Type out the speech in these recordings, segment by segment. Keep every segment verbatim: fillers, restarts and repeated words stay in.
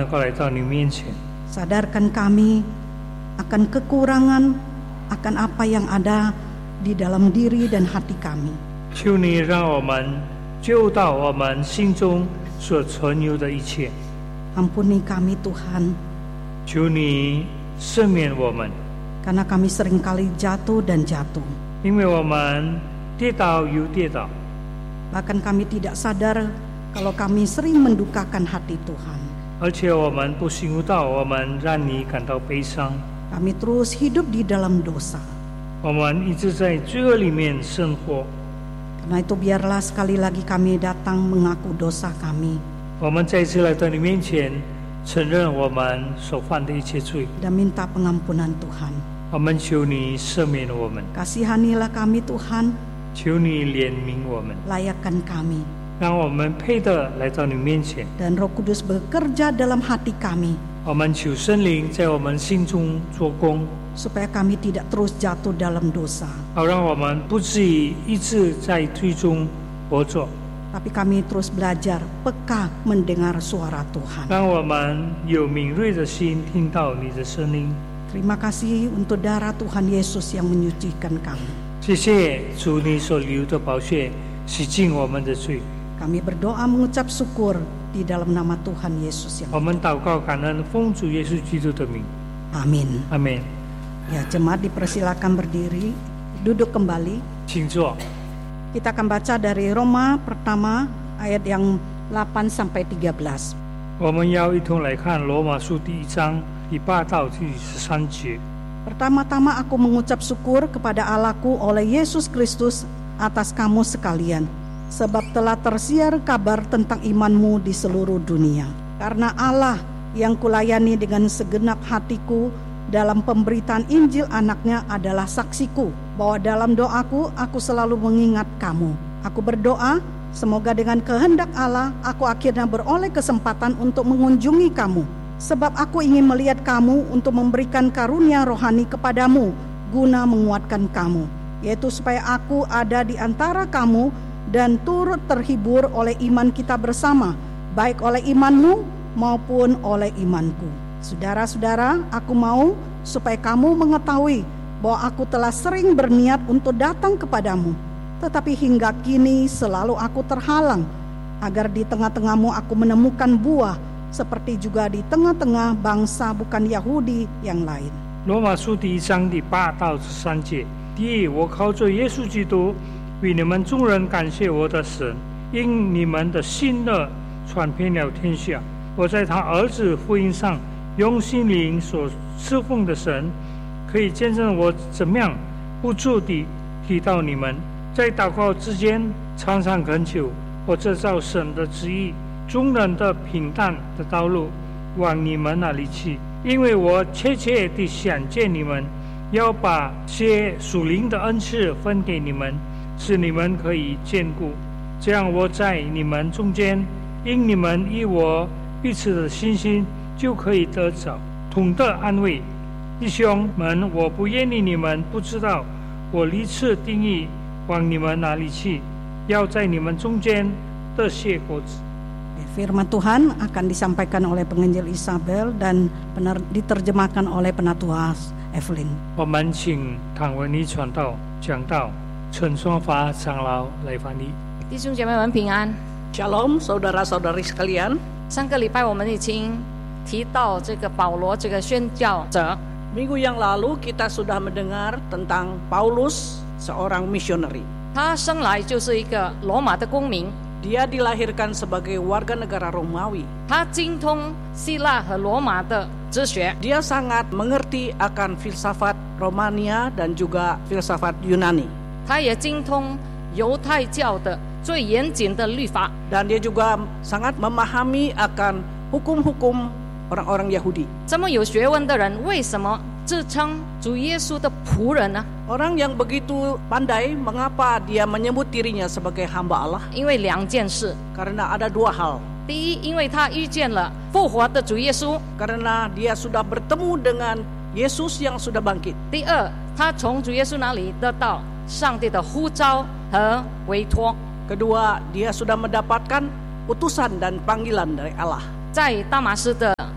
Sadarkan kami akan kekurangan, akan apa yang ada di dalam diri dan hati kami. 求你让我们救到我们心中所存有的一切。 Ampuni kami Tuhan. 求你赦免我们， Karena kami seringkali jatuh dan jatuh. 因为我们跌倒又跌倒。 Bahkan kami tidak sadar kalau kami sering mendukakan hati Tuhan. 而且我们不醒悟到，我们让你感到悲伤。 Kami terus hidup di dalam dosa. 我们一直在罪恶里面生活。 Karena itu biarlah sekali lagi kami datang mengaku dosa kami. 我们再次来到你面前，承认我们所犯的一切罪。 Dan minta pengampunan Tuhan. 我们求你赦免我们， Kasihanilah kami Tuhan. 求你怜悯我们， Layakkan kami. 让我们配得来到你面前。 Dan Roh Kudus bekerja dalam hati kami. 我们求圣灵在我们心中做工， Supaya kami tidak terus jatuh dalam dosa. 好让我们不至于一直在罪中活着， Tapi kami terus belajar peka mendengar suara Tuhan. 让我们有敏锐的心听到你的声音。 Terima kasih untuk darah Tuhan Yesus yang menyucikan kami. 谢谢主你所流的宝血洗净我们的罪。 Kami berdoa mengucap syukur di dalam nama Tuhan Yesus yang 我们祷告感恩奉主耶稣基督的名， Amin. 阿门。 Ya, jemaat dipersilakan berdiri, duduk kembali. 请坐。 Kita akan baca dari Roma pertama ayat yang delapan sampai tiga belas. 我们要一同来看罗马书第一章第八到第十三节。 Pertama-tama aku mengucap syukur kepada Allahku oleh Yesus Kristus atas kamu sekalian, sebab telah tersiar kabar tentang imanmu di seluruh dunia. Karena Allah yang kulayani dengan segenap hatiku dalam pemberitaan Injil anaknya adalah saksiku, bahwa dalam doaku aku selalu mengingat kamu. Aku berdoa, semoga dengan kehendak Allah aku akhirnya beroleh kesempatan untuk mengunjungi kamu. Sebab aku ingin melihat kamu untuk memberikan karunia rohani kepadamu, guna menguatkan kamu, yaitu supaya aku ada di antara kamu dan turut terhibur oleh iman kita bersama, baik oleh imanmu maupun oleh imanku. Saudara-saudara, aku mau supaya kamu mengetahui bahwa aku telah sering berniat untuk datang kepadamu, tetapi hingga kini selalu aku terhalang, agar di tengah-tengahmu aku menemukan buah, seperti juga di tengah-tengah bangsa bukan Yahudi yang lain. 罗马书第一章第八到十三节。第一，我靠着耶稣基督为你们众人感谢我的神，因你们的信乐传遍了天下。我在他儿子福音上用心灵所侍奉的神，可以见证我怎么样不住地提到你们，在祷告之间常常恳求，我这照神的旨意众人的平淡的道路往你们那里去，因为我切切地想见你们，要把些属灵的恩赐分给你们，使你们可以坚固。这样我在你们中间，因你们与我彼此的信心，就可以得着同得安慰。弟兄们，我不愿意你们不知道我历次定义往你们哪里去，要在你们中间得些果子。 Firman Tuhan akan disampaikan oleh penginjil Isabel dan benar diterjemahkan oleh penatua Evelyn. 我们请唐文妮传道讲道，陈双发长老来翻译。 弟兄姐妹们平安。 Shalom saudara-saudari sekalian. 上个礼拜我们已经提到这个保罗这个宣教者。 Minggu yang lalu kita sudah mendengar tentang Paulus, seorang missionary. 他生来就是一个罗马的公民。 Dia dilahirkan sebagai warga negara Romawi. 他精通希腊和罗马的哲学。 Dia sangat mengerti akan filsafat Romania dan juga filsafat Yunani. 他也精通犹太教的最严谨的律法。 Dan dia juga sangat memahami akan hukum-hukum orang-orang Yahudi. 这么有学问的人，为什么自称主耶稣的仆人呢？ Orang yang begitu pandai, mengapa dia menyebut dirinya sebagai hamba Allah? 因为两件事。 Karena ada dua hal. 第一，因为他遇见了复活的主耶稣。 Karena dia sudah bertemu dengan Yesus yang sudah bangkit. 第二，他从主耶稣那里得到上帝的呼召和委托。 Kedua, dia sudah mendapatkan utusan dan panggilan dari Allah. 在大马士的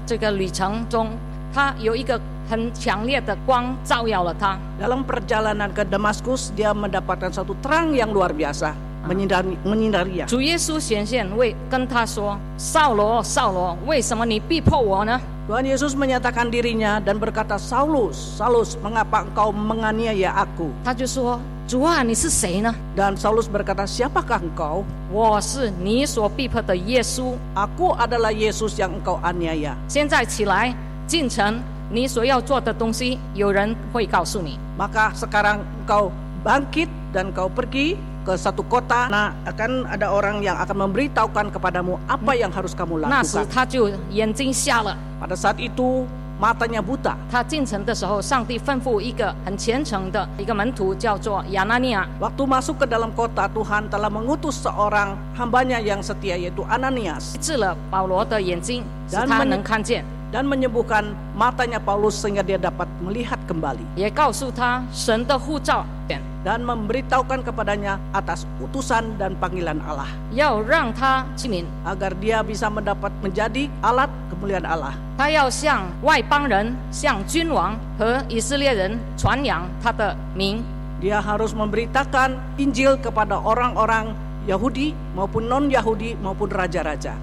这个旅程中，他有一个很强烈的光照耀了他。 Dalam perjalanan ke Damaskus, dia mendapatkan satu terang yang luar biasa, menyinari, menyinarinya. 主耶稣显现，为跟他说：“扫罗，扫罗，为什么你逼迫我呢？” Tuhan Yesus menyatakan dirinya dan berkata, Saulus, Saulus, mengapa engkau menganiaya aku? 他就说：“主啊，你是谁呢？” Dan Saulus berkata, siapakah engkau? 我是你所逼迫的耶稣。 Aku adalah Yesus yang engkau aniaya. 现在起来，进城，你所要做的东西，有人会告诉你。 Maka sekarang engkau bangkit dan kau pergi ke satu kota. Nah, akan ada orang yang akan memberitahukan kepadamu apa yang harus kamu 那时 lakukan. 他就眼睛瞎了。 Pada saat itu matanya buta. 他进城的时候，上帝吩咐一个很虔诚的一个门徒，叫做亚拿尼亚。 Waktu masuk ke dalam kota, Tuhan telah mengutus seorang hambanya yang setia, yaitu Ananias, 治了保罗的眼睛，使 Dan 他 men- 能看见， dan menyembuhkan matanya Paulus sehingga dia dapat melihat kembali, 也告诉他神的呼召， dan memberitahukan kepadanya atas utusan dan panggilan Allah, 要让他器皿， agar dia bisa mendapat menjadi alat kemuliaan Allah. 他要向外邦人、向君王和以色列人传扬他的名。 Dia harus memberitakan Injil kepada orang-orang Yahudi maupun non-Yahudi maupun raja-raja.